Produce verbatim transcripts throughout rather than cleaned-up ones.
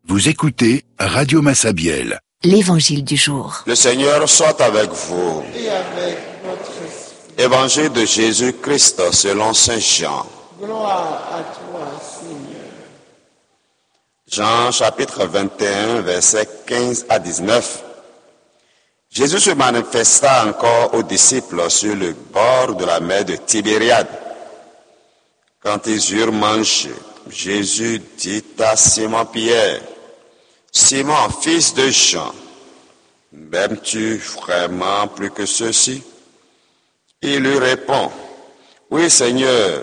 Vous écoutez Radio Massabielle. L'évangile du jour. Le Seigneur soit avec vous. Et avec votre esprit. Évangile de Jésus-Christ selon saint Jean. Gloire à toi, Seigneur. Jean chapitre vingt et un, versets quinze à dix-neuf. Jésus se manifesta encore aux disciples sur le bord de la mer de Tibériade. Quand ils eurent mangé, Jésus dit à Simon-Pierre, « Simon, fils de Jean, m'aimes-tu vraiment plus que ceux-ci » Il lui répond, « Oui, Seigneur,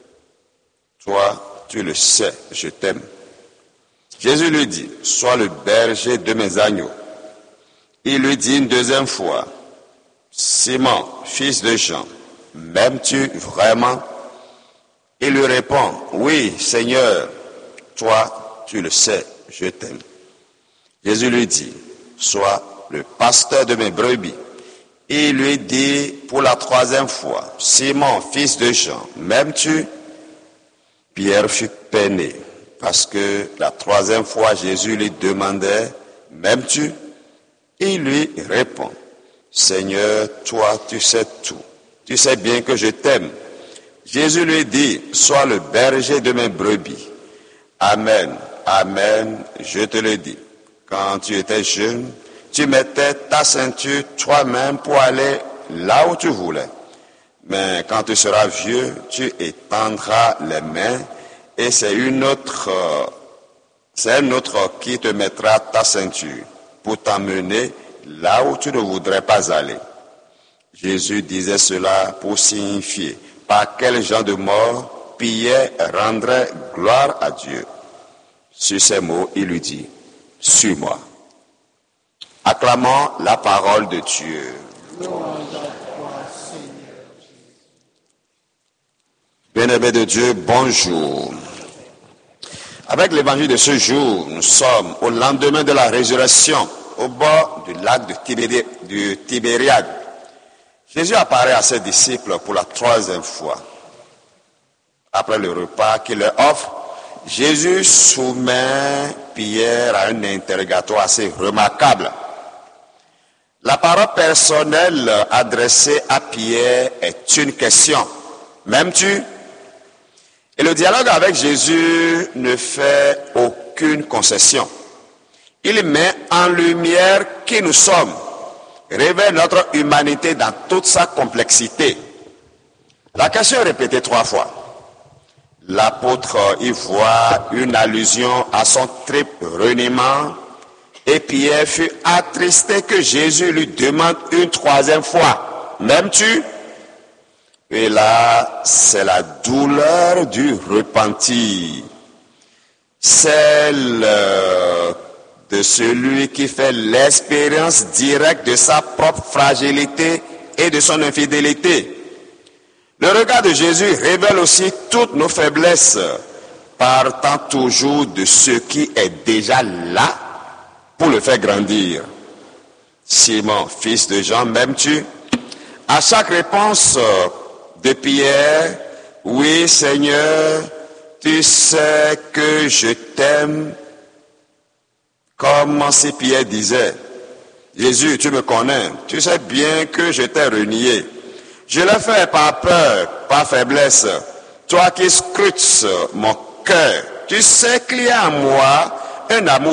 toi, tu le sais, je t'aime. » Jésus lui dit, « Sois le berger de mes agneaux. » Il lui dit une deuxième fois, « Simon, fils de Jean, m'aimes-tu vraiment » Il lui répond, « Oui, Seigneur, toi, tu le sais, je t'aime. » Jésus lui dit, « Sois le pasteur de mes brebis. » Il lui dit pour la troisième fois, « Simon, fils de Jean, m'aimes-tu » Pierre fut peiné, parce que la troisième fois, Jésus lui demandait, « M'aimes-tu » Il lui répond, « Seigneur, toi, tu sais tout. Tu sais bien que je t'aime. » Jésus lui dit, « Sois le berger de mes brebis. » Amen, amen, je te le dis. Quand tu étais jeune, tu mettais ta ceinture toi-même pour aller là où tu voulais. Mais quand tu seras vieux, tu étendras les mains et c'est une autre, c'est un autre qui te mettra ta ceinture pour t'emmener là où tu ne voudrais pas aller. Jésus disait cela pour signifier par quel genre de mort Pierre rendrait gloire à Dieu. Sur ces mots, il lui dit, « Suis-moi. » Acclamons la parole de Dieu. Gloire à toi, Seigneur. Bien-aimés de Dieu, bonjour. Avec l'évangile de ce jour, nous sommes au lendemain de la résurrection, au bord du lac de Tibéri- de Tibériade. Jésus apparaît à ses disciples pour la troisième fois. Après le repas qu'il leur offre, Jésus soumet Pierre à un interrogatoire assez remarquable. La parole personnelle adressée à Pierre est une question. M'aimes-tu ? Et le dialogue avec Jésus ne fait aucune concession. Il met en lumière qui nous sommes, révèle notre humanité dans toute sa complexité. La question est répétée trois fois. L'apôtre y voit une allusion à son triple reniement et Pierre fut attristé que Jésus lui demande une troisième fois. M'aimes-tu ? Et là, c'est la douleur du repenti. Celle de celui qui fait l'expérience directe de sa propre fragilité et de son infidélité. Le regard de Jésus révèle aussi toutes nos faiblesses, partant toujours de ce qui est déjà là pour le faire grandir. Simon, fils de Jean, m'aimes-tu ? À chaque réponse de Pierre, oui Seigneur, tu sais que je t'aime. Comme si Pierre disait, Jésus, tu me connais, tu sais bien que je t'ai renié. Je l'ai fait par peur, par faiblesse. Toi qui scrutes mon cœur, tu sais qu'il y a en moi un amour